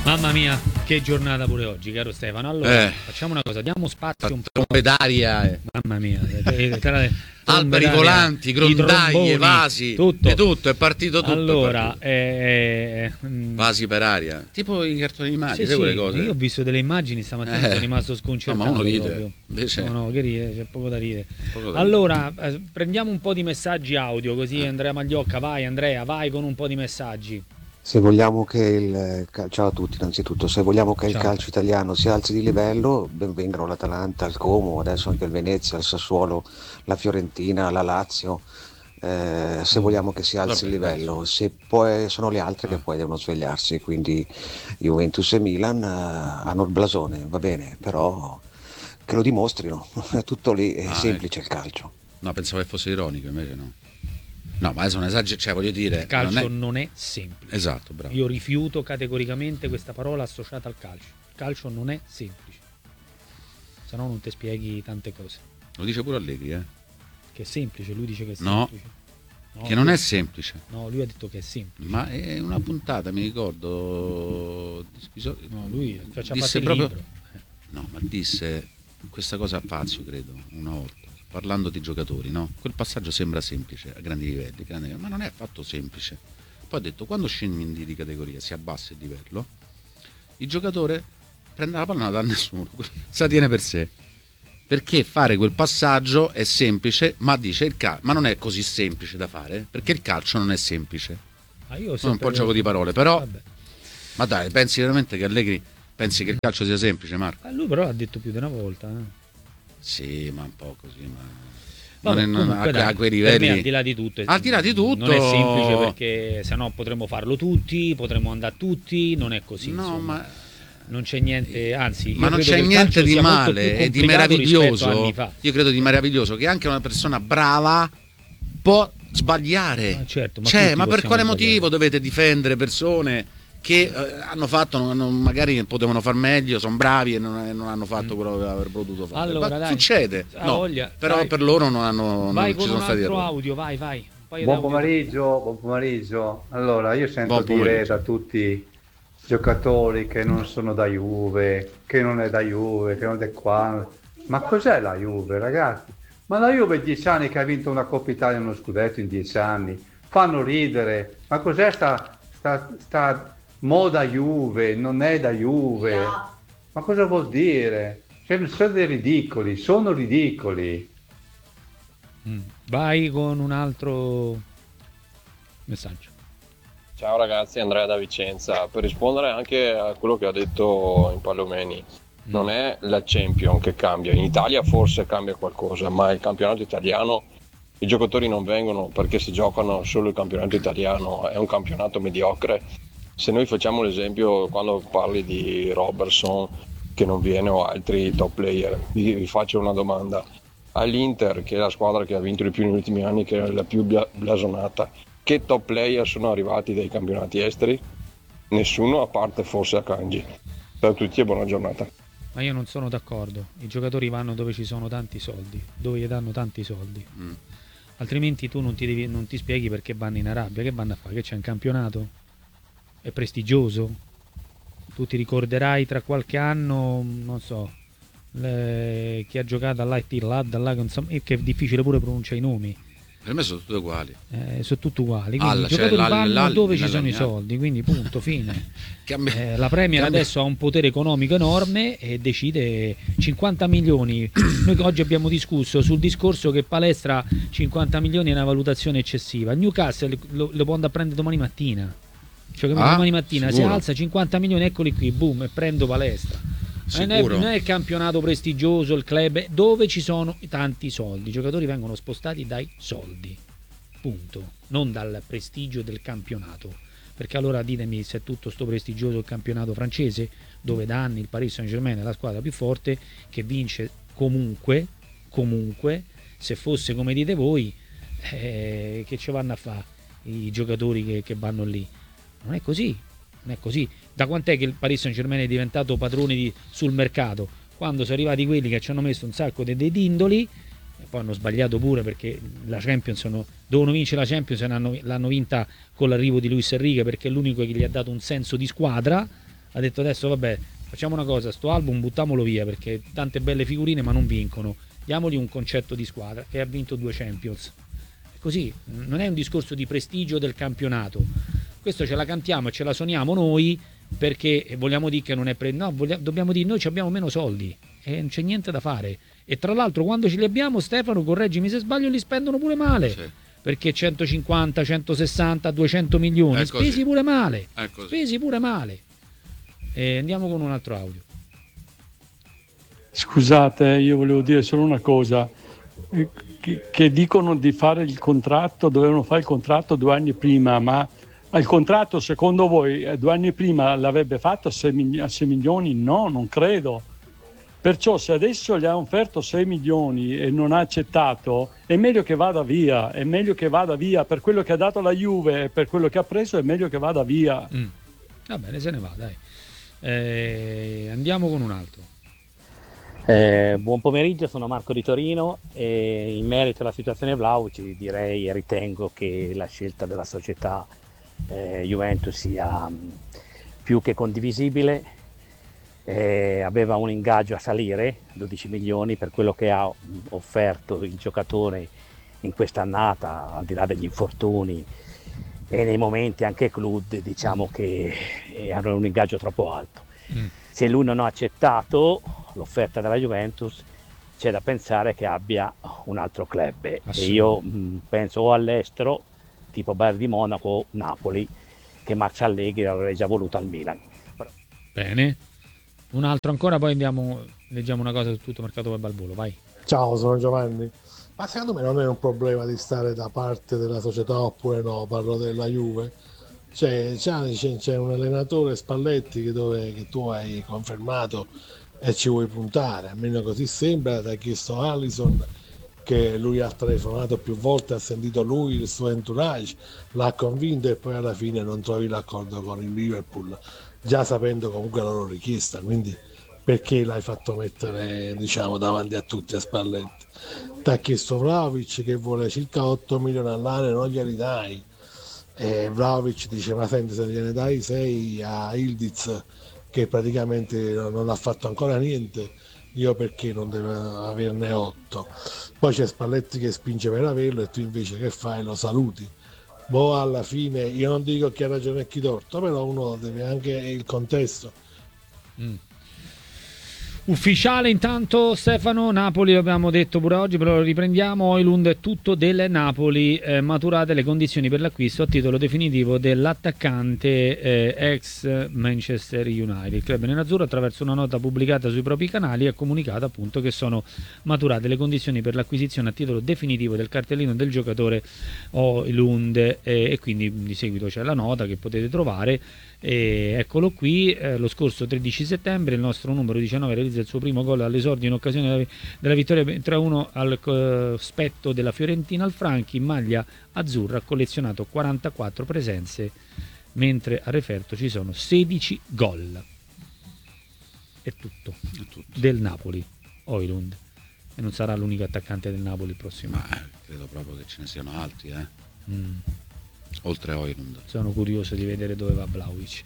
Mamma mia, che giornata pure oggi, caro Stefano. Allora, facciamo una cosa, diamo spazio un po'. Trombe d'aria. Mamma mia. Alberi volanti, grondaglie, vasi, tutto. Di tutto, è partito tutto. Allora, vasi per aria, tipo i cartoni animati, sì, quelle cose. Io ho visto delle immagini stamattina, sono rimasto sconcertato. No, ma uno ride. Proprio. Invece... No, che ride, c'è poco da ridere. Allora, prendiamo un po' di messaggi audio, così Andrea Magliocca, vai Andrea, vai con un po' di messaggi. Se vogliamo che ciao a tutti innanzitutto, se vogliamo che il calcio italiano si alzi di livello, ben vengano l'Atalanta, il Como, adesso anche il Venezia, il Sassuolo, la Fiorentina, la Lazio, se vogliamo che si alzi il livello, se poi sono le altre che poi devono svegliarsi, quindi Juventus e Milan hanno il blasone, va bene, però che lo dimostrino, è tutto lì, è semplice il calcio. No, pensavo che fosse ironico, invece no. No, ma adesso un esagero, cioè voglio dire... Il calcio non è semplice. Esatto, bravo. Io rifiuto categoricamente questa parola associata al calcio. Il calcio non è semplice. Se no non ti spieghi tante cose. Lo dice pure Allegri, Che è semplice, lui dice che è semplice. No, che non è semplice. No, lui ha detto che è semplice. Ma è una puntata, mi ricordo... No, lui faceva disse proprio... libro. No, ma disse questa cosa a Fazio, credo, una volta. Parlando di giocatori, no? Quel passaggio sembra semplice a grandi livelli, ma non è affatto semplice. Poi ha detto, quando scendi di categoria, si abbassa il livello, il giocatore prende la palla e non la dà a nessuno, se la tiene per sé. Perché fare quel passaggio è semplice, ma dice ma non è così semplice da fare, perché il calcio non è semplice. Io è un po' il gioco di parole, però... Vabbè. Ma dai, pensi veramente che Allegri pensi che il calcio sia semplice, Marco? Lui però ha detto più di una volta, Sì, ma un po' così, ma... Vabbè, comunque, a quei livelli. Per me, al di là di tutto non è semplice, perché sennò potremmo farlo tutti, potremmo andare tutti, non è così. No, insomma. ma non c'è niente, anzi, ma non c'è niente di male e di meraviglioso. Io credo di meraviglioso che anche una persona brava può sbagliare. Certo, ma per quale motivo dovete difendere persone che hanno fatto, magari potevano far meglio, sono bravi e non hanno fatto quello che avrebbero potuto fare. Allora, succede, però dai. Per loro non hanno vai non ci sono stati errori. Audio, vai. Buon pomeriggio. Allora, io sento dire da tutti i giocatori che non sono da Juve, che non è da Juve, che non è qua. Ma cos'è la Juve, ragazzi? Ma la Juve 10 anni che ha vinto una Coppa Italia e uno scudetto in 10 anni. Fanno ridere. Ma cos'è sta moda Juve, non è da Juve, ma cosa vuol dire? Sono ridicoli. Vai con un altro messaggio. Ciao ragazzi, Andrea da Vicenza. Per rispondere anche a quello che ha detto Impallomeni, non è la Champions che cambia, in Italia forse cambia qualcosa, ma il campionato italiano, i giocatori non vengono perché si giocano solo il campionato italiano, è un campionato mediocre. Se noi facciamo l'esempio quando parli di Robertson che non viene o altri top player, vi faccio una domanda. All'Inter, che è la squadra che ha vinto di più negli ultimi anni, che è la più blasonata, che top player sono arrivati dai campionati esteri? Nessuno, a parte forse Akanji. Ciao a tutti e buona giornata. Ma io non sono d'accordo, i giocatori vanno dove ci sono tanti soldi, dove gli danno tanti soldi. Altrimenti tu non ti spieghi perché vanno in Arabia, che vanno a fare? Che c'è un campionato? È prestigioso, tu ti ricorderai tra qualche anno, non so, chi ha giocato all'Ittihad, insomma, che è difficile pure pronunciare i nomi. Per me sono tutti uguali. Sono tutti uguali, quindi i giocatori vanno dove ci sono i soldi, quindi punto, fine. La Premier adesso ha un potere economico enorme e decide 50 milioni. Noi oggi abbiamo discusso sul discorso che Palestra 50 milioni è una valutazione eccessiva. Il Newcastle lo può andare a prendere domani mattina. Cioè che domani mattina sicuro. Si alza 50 milioni, eccoli qui, boom, e prendo Palestra. Non è il campionato prestigioso, il club dove ci sono tanti soldi. I giocatori vengono spostati dai soldi, punto, non dal prestigio del campionato. Perché allora ditemi se è tutto sto prestigioso il campionato francese, dove da anni il Paris Saint-Germain è la squadra più forte, che vince comunque, se fosse come dite voi, che ci vanno a fare i giocatori che vanno lì? Non è così. Da quant'è che il Paris Saint-Germain è diventato padrone sul mercato? Quando sono arrivati quelli che ci hanno messo un sacco dei dindoli, e poi hanno sbagliato pure perché la Champions dovevano vincere la Champions e l'hanno vinta con l'arrivo di Luis Enrique, perché è l'unico che gli ha dato un senso di squadra, ha detto adesso vabbè, facciamo una cosa, sto album buttamolo via perché tante belle figurine ma non vincono, diamogli un concetto di squadra, e ha vinto 2 Champions. Così, non è un discorso di prestigio del campionato, questo ce la cantiamo e ce la suoniamo noi perché vogliamo dire che non è dobbiamo dire noi abbiamo meno soldi e non c'è niente da fare, e tra l'altro quando ce li abbiamo, Stefano, correggimi se sbaglio, li spendono pure male, sì. Perché 150, 160, 200 milioni spesi pure male, spesi pure male. E andiamo con un altro audio. Scusate, io volevo dire solo una cosa, che dicono di fare il contratto, dovevano fare il contratto 2 anni prima, ma il contratto secondo voi 2 anni prima l'avrebbe fatto a 6 milioni? No, non credo. Perciò se adesso gli ha offerto 6 milioni e non ha accettato, è meglio che vada via, per quello che ha dato la Juve e per quello che ha preso è meglio che vada via. Va bene, se ne va, dai. Andiamo con un altro. Buon pomeriggio, sono Marco di Torino e in merito alla situazione Vlahovic direi e ritengo che la scelta della società Juventus sia più che condivisibile. Aveva un ingaggio a salire, 12 milioni per quello che ha offerto il giocatore in quest'annata, al di là degli infortuni e nei momenti anche Club, diciamo che era un ingaggio troppo alto. Se lui non ha accettato l'offerta della Juventus, c'è da pensare che abbia un altro club, e io penso o all'estero tipo Bayern di Monaco o Napoli, che Max Allegri avrebbe già voluto al Milan. Bene, un altro ancora, poi leggiamo una cosa su tutto mercato web al volo, vai. Ciao, sono Giovanni. Ma secondo me non è un problema di stare da parte della società oppure no, parlo della Juve. C'è un allenatore, Spalletti, che tu hai confermato e ci vuoi puntare, almeno così sembra. Ti ha chiesto Alisson, che lui ha telefonato più volte, ha sentito lui, il suo entourage, l'ha convinto e poi alla fine non trovi l'accordo con il Liverpool, già sapendo comunque la loro richiesta, quindi perché l'hai fatto mettere, diciamo, davanti a tutti a Spalletti? Ti ha chiesto Vlahovic, che vuole circa 8 milioni all'anno, non glieli dai, e Vlahovic dice ma senti, se gliene dai 6 a Ildiz, che praticamente non ha fatto ancora niente, io perché non devo averne 8? Poi c'è Spalletti che spinge per averlo e tu invece che fai? Lo saluti. Boh, alla fine io non dico chi ha ragione e chi torto, però uno deve anche il contesto. Ufficiale intanto, Stefano, Napoli abbiamo detto pure oggi, però lo riprendiamo. Højlund è tutto del Napoli, maturate le condizioni per l'acquisto a titolo definitivo dell'attaccante ex Manchester United. Il club nerazzurro, attraverso una nota pubblicata sui propri canali, ha comunicato appunto che sono maturate le condizioni per l'acquisizione a titolo definitivo del cartellino del giocatore Højlund, e quindi di seguito c'è la nota che potete trovare. Eccolo qui, lo scorso 13 settembre il nostro numero 19 realizza il suo primo gol all'esordio in occasione della vittoria 3-1 al cospetto della Fiorentina al Franchi. In maglia azzurra ha collezionato 44 presenze, mentre a referto ci sono 16 gol. È tutto del Napoli, Højlund, e non sarà l'unico attaccante del Napoli il prossimo. Ma credo proprio che ce ne siano altri, oltre a Højlund. Sono curioso di vedere dove va Vlahovic.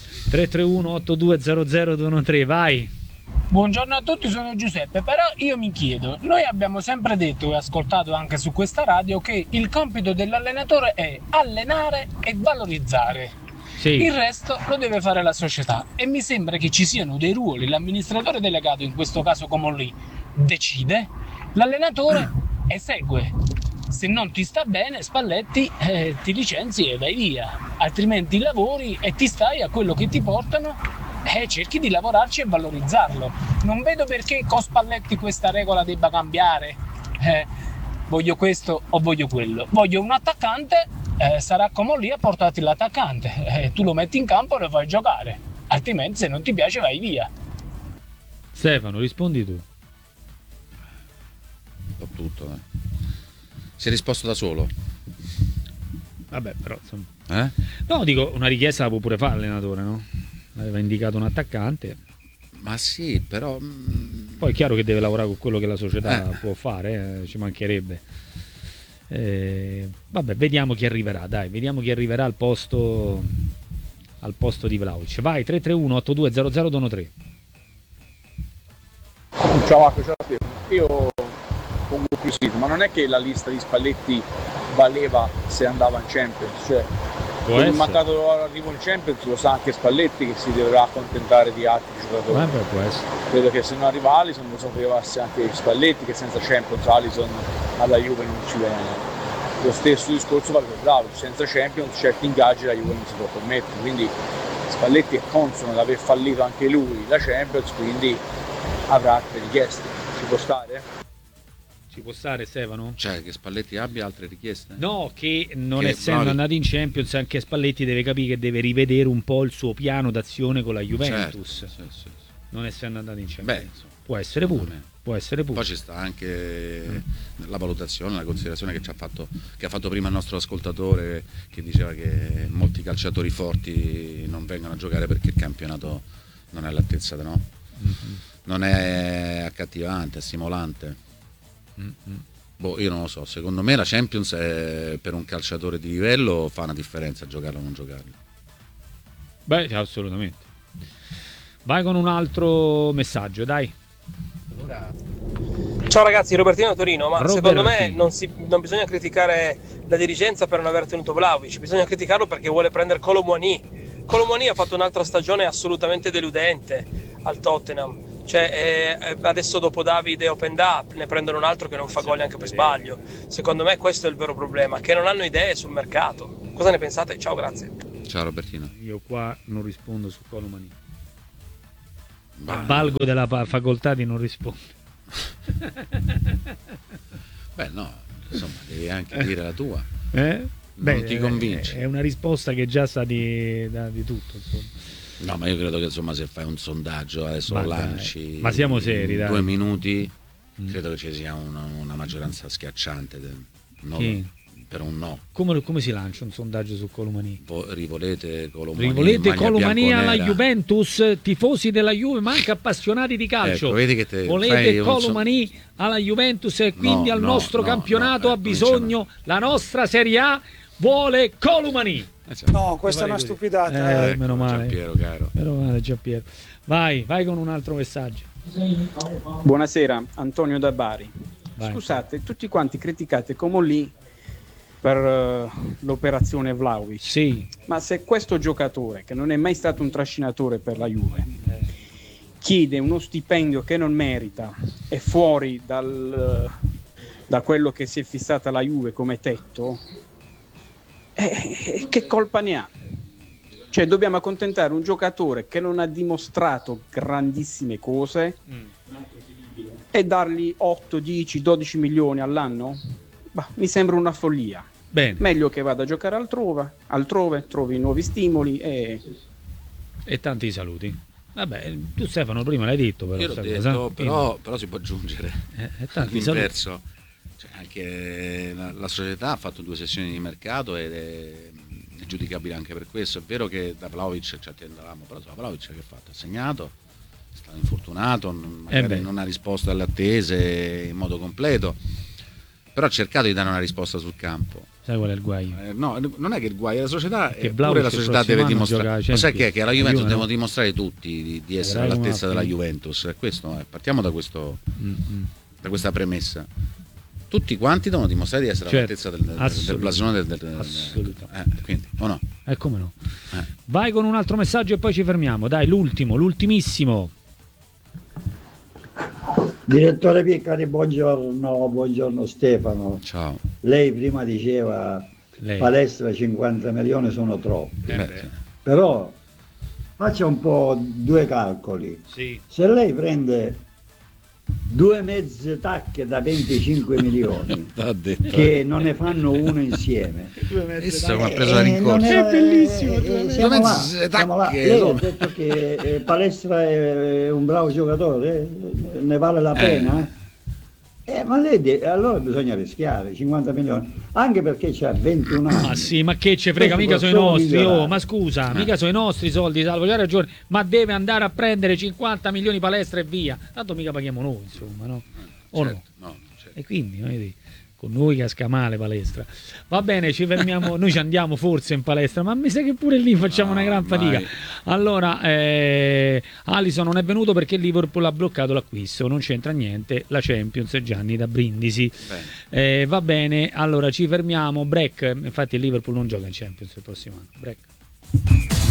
331-8200-213, vai. Buongiorno a tutti, sono Giuseppe. Però io mi chiedo, noi abbiamo sempre detto e ascoltato anche su questa radio che il compito dell'allenatore è allenare e valorizzare. Sì. Il resto lo deve fare la società, e mi sembra che ci siano dei ruoli. L'amministratore delegato, in questo caso Comolli, decide, l'allenatore esegue. Se non ti sta bene, Spalletti, ti licenzi e vai via, altrimenti lavori e ti stai a quello che ti portano e cerchi di lavorarci e valorizzarlo. Non vedo perché con Spalletti questa regola debba cambiare, voglio questo o voglio quello, voglio un attaccante, sarà come lì a portarti l'attaccante, tu lo metti in campo e lo fai giocare, altrimenti se non ti piace vai via. Stefano, rispondi tu. Ho tutto, Si è risposto da solo? Vabbè, però insomma. No, dico, una richiesta la può pure fare l'allenatore, no? Aveva indicato un attaccante. Ma sì, però poi è chiaro che deve lavorare con quello che la società può fare, ci mancherebbe. Vabbè, vediamo chi arriverà, dai, vediamo chi arriverà al posto al posto di Vlahovic. Vai, 331-8200-213. Ciao Marco, ciao a te. Io pongo più schifo, ma non è che la lista di Spalletti valeva se andava in Champions, cioè con il mancato arrivo in Champions lo sa anche Spalletti che si dovrà accontentare di altri giocatori. Può essere. Credo che se non arriva Alisson lo sapesse anche Spalletti che senza Champions Alisson alla Juve non ci viene. Lo stesso discorso vale per Vlahovic, senza Champions certi ingaggi la Juve non si può permettere, quindi Spalletti è consono ad aver fallito anche lui la Champions, quindi avrà altre richieste. Ci può stare? Ci può stare, Stefano? Cioè che Spalletti abbia altre richieste? No, che non essendo andato in Champions anche Spalletti deve capire che deve rivedere un po' il suo piano d'azione con la Juventus. Certo, sì. Non essendo andato in Champions. Beh, insomma, può essere pure. Poi ci sta anche la valutazione, la considerazione che ha fatto prima il nostro ascoltatore, che diceva che molti calciatori forti non vengono a giocare perché il campionato non è all'altezza, no? Non è accattivante, è stimolante. Io non lo so, secondo me la Champions per un calciatore di livello fa una differenza giocarlo o non giocarlo. Beh, assolutamente. Vai con un altro messaggio, dai. Ciao ragazzi, Robertino da Torino, ma secondo me non bisogna criticare la dirigenza per non aver tenuto Vlahovic, bisogna criticarlo perché vuole prendere Kolo Muani. Kolo Muani ha fatto un'altra stagione assolutamente deludente al Tottenham, cioè adesso dopo Davide e Openda ne prendono un altro che non fa gol neanche per sbaglio. Secondo me questo è il vero problema, che non hanno idee sul mercato. Cosa ne pensate? Ciao, grazie. Ciao Robertino. Io qua non rispondo su Kolo Muani. Valgo della facoltà di non rispondere. Beh no, insomma devi anche dire la tua. Non ti convince. È una risposta che già sa di tutto, insomma. No, ma io credo che insomma se fai un sondaggio adesso lo lanci, ma siamo seri, dai. 2 minuti, credo che ci sia una maggioranza schiacciante per un no. Come si lancia un sondaggio su Kolo Muani? Rivolete Kolo Muani alla Juventus, tifosi della Juve ma anche appassionati di calcio. Ecco, vedi che volete Kolo Muani alla Juventus e quindi al nostro campionato ha bisogno, la nostra Serie A vuole Kolo Muani. No, questa è una stupidata. Meno male. Giampiero, caro. Meno male, Giampiero. Vai con un altro messaggio. Buonasera, Antonio da Bari. Vai. Scusate, tutti quanti criticate Comolli per l'operazione Vlahovic. Sì. Ma se questo giocatore, che non è mai stato un trascinatore per la Juve, chiede uno stipendio che non merita, è fuori da quello che si è fissata la Juve come tetto, che colpa ne ha? Cioè dobbiamo accontentare un giocatore che non ha dimostrato grandissime cose e dargli 8, 10, 12 milioni all'anno? Bah, mi sembra una follia. Bene. Meglio che vada a giocare altrove, trovi nuovi stimoli e tanti saluti. Vabbè, tu Stefano prima l'hai detto, però. Io l'ho detto, però si può aggiungere l'inverso. Cioè, anche la società ha fatto 2 sessioni di mercato ed è giudicabile anche per questo. È vero che da Vlahovic ci attendavamo, però Vlahovic che ha fatto? Ha segnato, è stato infortunato, magari non ha risposto alle attese in modo completo, però ha cercato di dare una risposta sul campo. Sai qual è il guaio? No, non è che il guaio è la società, pure la società deve dimostrare. Ma sai che alla Juventus devono dimostrare tutti di essere all'altezza della Juventus. Questo, partiamo da questo, da questa premessa. Tutti quanti devono dimostrare di essere all'altezza del blasone quindi, o no? Come no? Vai con un altro messaggio e poi ci fermiamo. Dai, l'ultimissimo. Direttore Piccari, buongiorno Stefano. Ciao. Lei prima diceva palestra 50 milioni sono troppi. Però faccia un po' 2 calcoli. Sì. Se lei prende 2 mezze tacche da 25 milioni che non ne fanno uno insieme, ha preso la rincorsa. È bellissimo. Siamo là. Lei ha detto che Palestra è un bravo giocatore, ne vale la pena? Ma lei allora bisogna rischiare 50 milioni, anche perché c'ha 21 anni. Ma sì, ma che ci frega, mica sono i nostri. Ma scusa, mica sono i nostri soldi, Salvo, c'ha ragione, ma deve andare a prendere 50 milioni Palestra e via, tanto mica paghiamo noi, insomma, no? O certo, no? Certo. E quindi con noi casca male palestra. Va bene, ci fermiamo, noi ci andiamo forse in palestra, ma mi sa che pure lì facciamo una gran fatica. Allora, Alisson non è venuto perché il Liverpool ha bloccato l'acquisto, non c'entra niente, la Champions, Gianni da Brindisi. Va bene, allora ci fermiamo, break, infatti il Liverpool non gioca in Champions il prossimo anno, break.